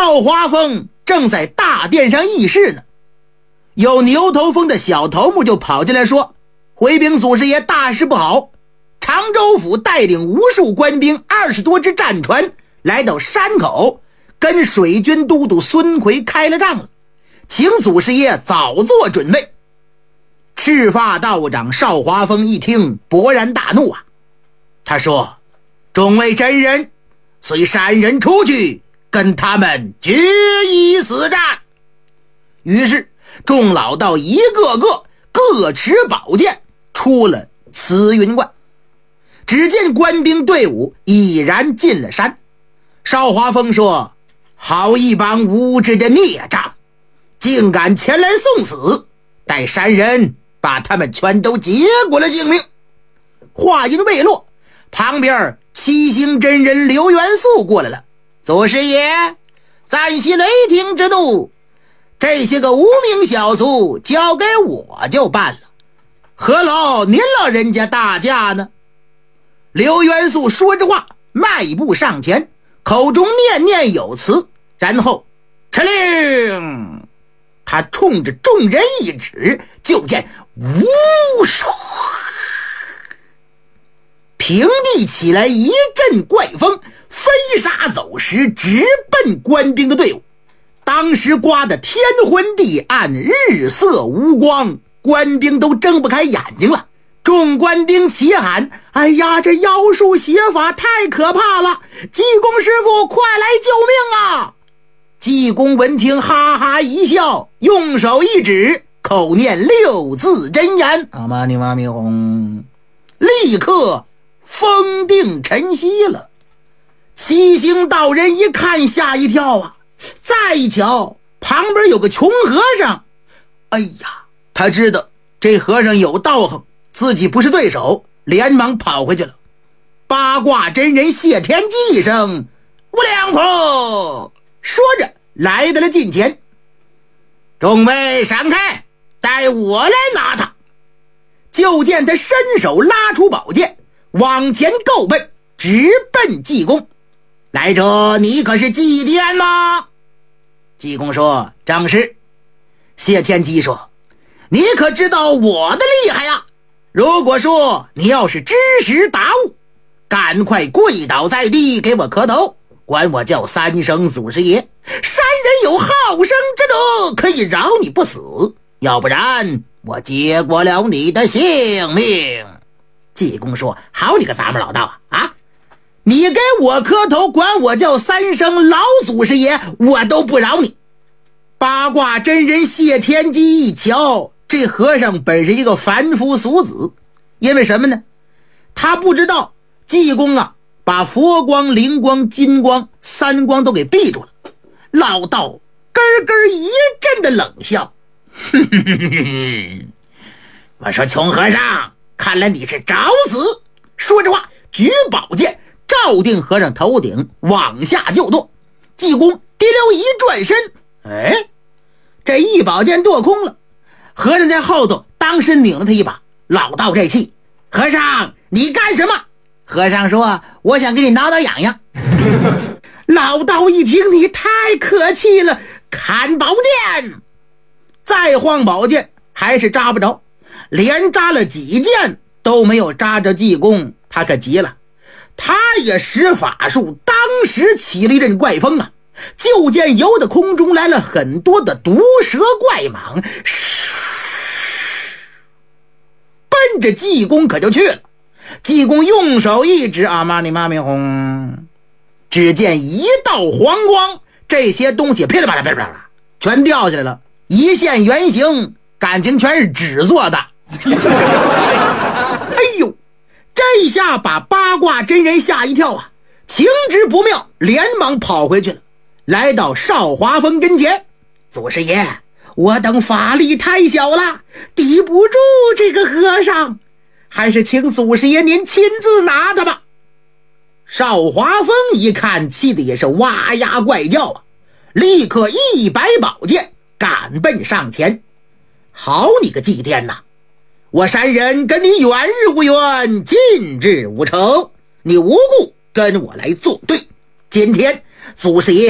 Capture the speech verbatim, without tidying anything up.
邵华峰正在大殿上议事呢，有牛头峰的小头目就跑进来说，回禀祖师爷，大事不好，常州府带领无数官兵二十多只战船来到山口，跟水军都督孙奎开了仗了，请祖师爷早做准备。赤发道长邵华峰一听勃然大怒啊，他说，众位真人，随山人出去跟他们决一死战。于是众老道一个个各持宝剑出了慈云观。只见官兵队伍已然进了山。邵华峰说，好一帮无知的孽障，竟敢前来送死，待山人把他们全都结果了性命。话音未落，旁边七星真人刘元素过来了，祖师爷，暂息雷霆之怒，这些个无名小卒交给我就办了，何劳您老人家大驾呢？刘元素说着话，迈步上前，口中念念有词，然后敕令，他冲着众人一指，就见呜唰，平地起来一阵怪风，飞沙走石，直奔官兵的队伍。当时刮得天昏地暗，日色无光，官兵都睁不开眼睛了。众官兵齐喊，哎呀，这妖术邪法太可怕了，济公师傅快来救命啊！济公闻听哈哈一笑，用手一指，口念六字真言，阿玛尼玛咪吽，立刻风定尘息了。七星道人一看吓一跳啊，再一瞧旁边有个穷和尚，哎呀，他知道这和尚有道行，自己不是对手，连忙跑回去了。八卦真人谢天机一声，无量佛，说着来到了近前，众位闪开，待我来拿他。就见他伸手拉出宝剑，往前够奔，直奔济公。来者，你可是祭奠吗？济公说，正是。谢天机说，你可知道我的厉害呀？如果说你要是知时达悟，赶快跪倒在地给我磕头，管我叫三声祖师爷。山人有好生之德，可以饶你不死，要不然我结果了你的性命。济公说，好你个杂毛老道啊啊！你给我磕头，管我叫三声老祖师爷，我都不饶你。八卦真人谢天机一瞧，这和尚本是一个凡夫俗子，因为什么呢？他不知道济公啊，把佛光、灵光、金光三光都给闭住了。老道咯咯一阵的冷笑，哼哼哼哼，我说穷和尚，看来你是找死。说着话，举宝剑照定和尚头顶，往下就剁。济公滴溜一转身，哎，这一宝剑剁空了。和尚在后头当时拧了他一把。老道这气，和尚你干什么？和尚说，我想给你挠挠痒痒。老道一听，你太可气了，砍宝剑。再晃宝剑还是扎不着，连扎了几剑都没有扎着济公。他可急了，他也使法术，当时起了一阵怪风啊，就见由的空中来了很多的毒蛇怪蟒，奔着济公可就去了。济公用手一指，阿玛尼玛咪吽，只见一道黄光，这些东西噼里啪啦噼里啪啦全掉下来了，一现原形，感情全是纸做的。哎呦，这下把八卦真人吓一跳啊，情知不妙，连忙跑回去了。来到邵华峰跟前，祖师爷，我等法力太小了，抵不住这个和尚，还是请祖师爷您亲自拿他吧。邵华峰一看，气得也是哇呀怪叫啊，立刻一摆宝剑赶奔上前。好你个祭奠呐，我山人跟你远日无冤，近日无仇，你无故跟我来作对，今天祖师爷